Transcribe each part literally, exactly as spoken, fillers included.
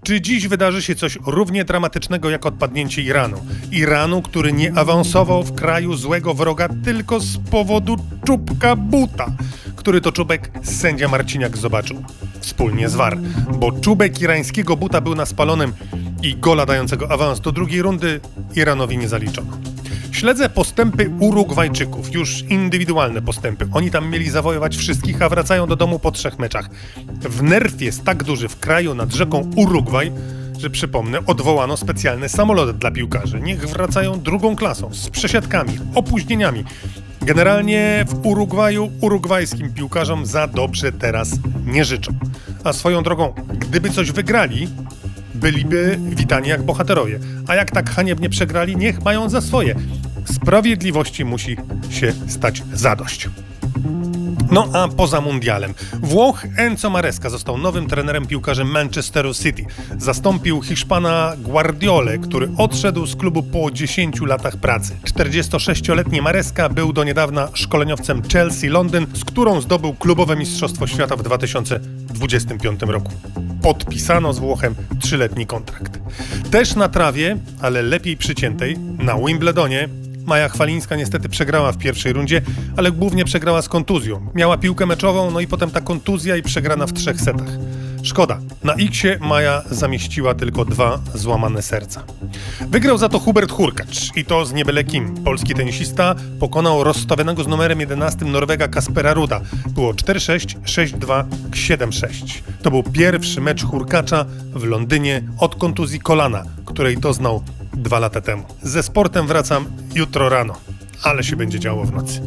Czy dziś wydarzy się coś równie dramatycznego jak odpadnięcie Iranu? Iranu, który nie awansował w kraju złego wroga tylko z powodu czubka buta, który to czubek sędzia Marciniak zobaczył wspólnie z V A R, bo czubek irańskiego buta był na spalonym i gola dającego awans do drugiej rundy Iranowi nie zaliczono. Śledzę postępy Urugwajczyków, już indywidualne postępy. Oni tam mieli zawojować wszystkich, a wracają do domu po trzech meczach. W nerw jest tak duży w kraju nad rzeką Urugwaj, że przypomnę, odwołano specjalny samolot dla piłkarzy. Niech wracają drugą klasą, z przesiadkami, opóźnieniami. Generalnie w Urugwaju urugwajskim piłkarzom za dobrze teraz nie życzą. A swoją drogą, gdyby coś wygrali, byliby witani jak bohaterowie. A jak tak haniebnie przegrali, niech mają za swoje. Sprawiedliwości musi się stać zadość. No a poza mundialem. Włoch Enzo Maresca został nowym trenerem piłkarzy Manchesteru City. Zastąpił Hiszpana Guardiolę, który odszedł z klubu po dziesięciu latach pracy. czterdziestosześcioletni Maresca był do niedawna szkoleniowcem Chelsea Londyn, z którą zdobył klubowe Mistrzostwo Świata w dwa tysiące dwudziestym piątym roku. Podpisano z Włochem trzyletni kontrakt. Też na trawie, ale lepiej przyciętej, na Wimbledonie Maja Chwalińska niestety przegrała w pierwszej rundzie, ale głównie przegrała z kontuzją. Miała piłkę meczową, no i potem ta kontuzja i przegrana w trzech setach. Szkoda. Na X-ie Maja zamieściła tylko dwa złamane serca. Wygrał za to Hubert Hurkacz i to z nie byle kim. Polski tenisista pokonał rozstawionego z numerem jedenastym Norwega Kaspera Ruda. Było cztery sześć, sześć dwa, siedem sześć. To był pierwszy mecz Hurkacza w Londynie od kontuzji kolana, której doznał dwa lata temu. Ze sportem wracam jutro rano, ale się będzie działo w nocy.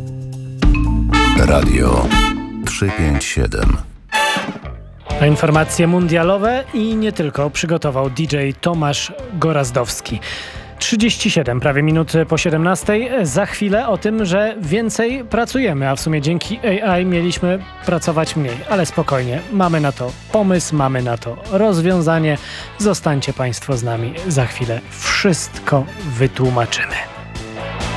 Radio trzysta pięćdziesiąt siedem. A informacje mundialowe i nie tylko przygotował D J Tomasz Gorazdowski. trzydzieści siedem, prawie minut po siedemnastej. Za chwilę o tym, że więcej pracujemy, a w sumie dzięki A I mieliśmy pracować mniej. Ale spokojnie, mamy na to pomysł, mamy na to rozwiązanie. Zostańcie Państwo z nami, za chwilę wszystko wytłumaczymy.